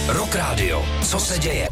Rock Radio, co se děje?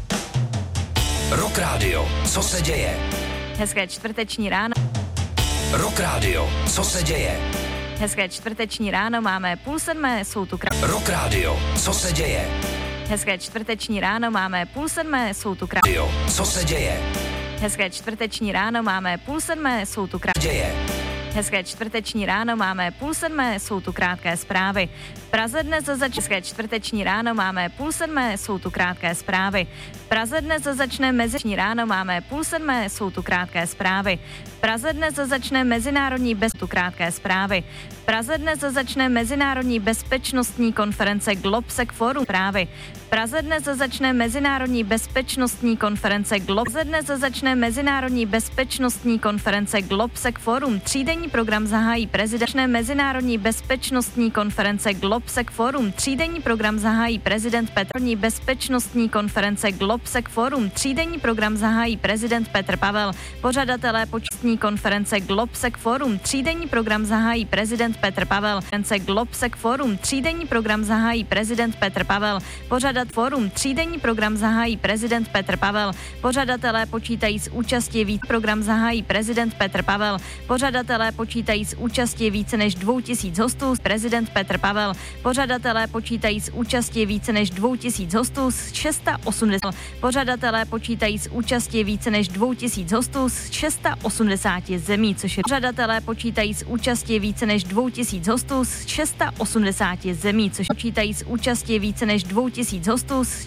Rock Radio, co se děje? Hezké čtvrteční ráno. Rock Radio, co se děje? Hezké čtvrteční ráno, máme 6:30, jsou tu Rock Radio, co se děje? Hezké čtvrteční ráno, máme 6:30, jsou tu Radio, co se děje? Hezké čtvrteční ráno, máme 6:30, jsou tu Děje. Hezké čtvrteční ráno, máme 6:30, jsou tu krátké zprávy. V Praze dnes Hezké čtvrteční ráno, máme 6:30, jsou tu krátké zprávy. V Praze dnes začne meziční ráno, máme 6:30, jsou tu krátké zprávy. V Praze dnes začne mezinárodní krátké zprávy. V Praze dnes začne mezinárodní bezpečnostní konference Globsec Forum zprávy. V Praze dnes začne mezinárodní bezpečnostní konference Globsec dnes začne mezinárodní bezpečnostní konference Globsec Forum. Třídenní program zahájí prezident mezinárodní bezpečnostní konference Globsec Forum. Třídenní program zahájí prezident Petr. Bezpečnostní konference Globsec Forum. Třídenní program zahájí prezident Petr Pavel. Pořadatelé počestní konference Globsec Forum. Třídenní program zahájí prezident Petr Pavel. Konference Globsec Forum. Třídenní program zahájí prezident Petr Pavel. Forum. Třídenní program zahájí prezident Petr Pavel. Pořadatelé počítají s účastí program zahájí prezident Petr Pavel. Pořadatelé počítají s účastí více než 2000 hostů. Prezident Petr Pavel. Pořadatelé počítají s účastí více než 2000 hostů z 680. Pořadatelé počítají s účastí více než 2000 hostů z 680 zemí, což je pořadatelé počítají s účastí více než 2000 hostů z 680 zemí, což počítají s účastí více než 2000 hostů z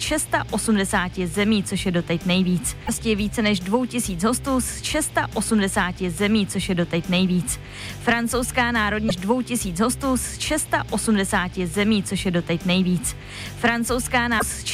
680 zemí, což je doteď nejvíc. Více než 2000 hostů z 680 zemí, což je doteď nejvíc. Francouzská národní 2000 hostů z 680 zemí, což je doteď nejvíc. Francouzská z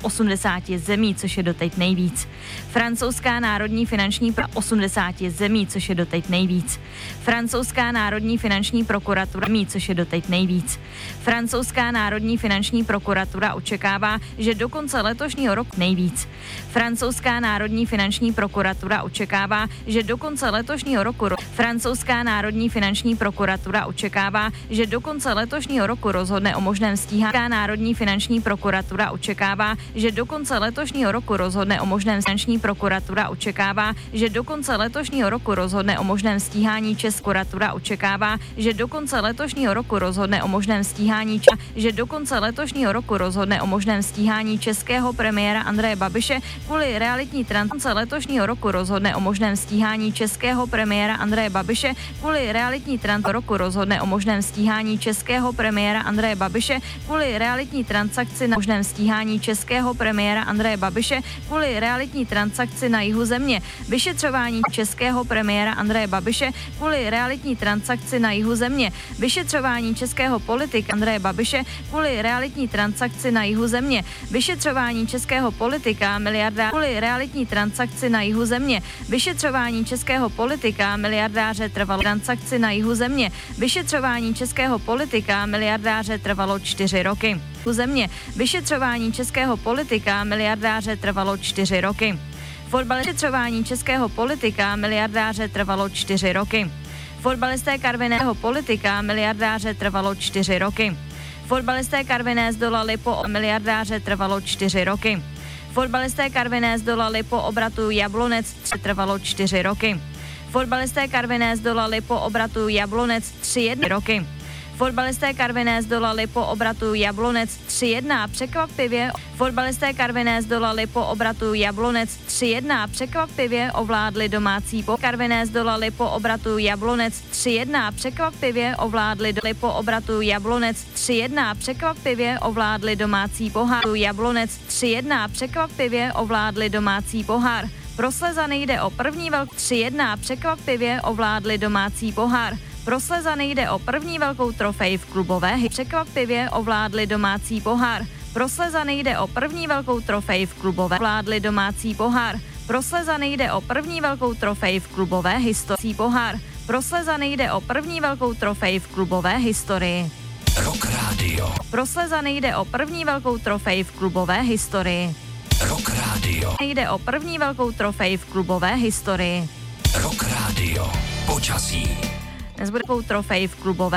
680 zemí, což je doteď nejvíc. Francouzská národní finanční 80 zemí, což je doteď nejvíc. Francouzská národní finanční prokuratura, což je doteď nejvíc. Francouzská národní finanční prokuratura očekává, že do konce letošního roku nejvíc. Francouzská národní finanční prokuratura očekává, že do konce letošního roku Francouzská národní finanční prokuratura očekává, že do konce letošního roku rozhodne o možném stíhání. Národní finanční prokuratura očekává, že do konce letošního roku rozhodne o možném finanční prokuratura očekává, že do konce letošního roku rozhodne o možném stíhání Českokuratura očekává, že do konce letošního roku rozhodne o možném stíhání že do konce letošního roku rozhodne o možném stíhání českého premiéra Andreje Babiše kvůli realitní konce letošního roku rozhodne o možném stíhání českého premiéra Andreje Babiše kvůli realitní roku rozhodne o možném stíhání českého premiéra Andreje Babiše kvůli realitní transakci na možném stíhání českého premiéra Andreje Babiše kvůli realitní transakci na jihu země. Vyšetřování českého premiéra Andreje Babiše kvůli realitní transakci na jihu země. Vyšetřování českého politika Andreje Babiše kvůli realitní transakci na jihu země. Vyšetřování českého politika miliardáře kvůli realitní transakci na jihu země. Vyšetřování českého politika miliardáře trvalo transakci na jihu země. Vyšetřování českého politika miliardáře trvalo 4 roky. Země. Vyšetřování českého politika miliardáře trvalo 4 roky. Vyšetřování českého politika miliardáře trvalo 4 roky. Fotbalisté Karviného politika miliardáře trvalo 4 roky. Fotbalisté Karviné zdolali po miliardáře trvalo 4 roky. Fotbalisté Karviné zdolali po obratu Jablonec trvalo 4 roky. Fotbalisté Karviné zdolali po obratu Jablonec 3-1 roky. Fotbalisté Karviné zdolali po obratu Jablonec 3-1 překvapivě. Fotbalisté Karviné zdolali po obratu Jablonec 3-1 překvapivě ovládli domácí Karviné zdolali po obratu Jablonec 3-1 překvapivě ovládli po obratu Jablonec 3-1 překvapivě ovládli domácí pohár. Jablonec 3-1 překvapivě ovládli domácí pohár. Pro Slezany jde o první 3-1 překvapivě ovládli domácí pohár. Pro Slezany jde o první velkou trofej v klubové hře. Překvapivě ovládli domácí pohár. Pro Slezany jde o první velkou trofej v klubové ovládli domácí pohár. Pro Slezany jde o první velkou trofej v klubové historii pohár. Pro Slezany jde o první velkou trofej v klubové historii. Rock Radio. Pro Slezany jde o první velkou trofej v klubové historii. Rock Radio. Jde o první velkou trofej v klubové historii. Rock Radio. Počasí. Dnes bude trofej v klubové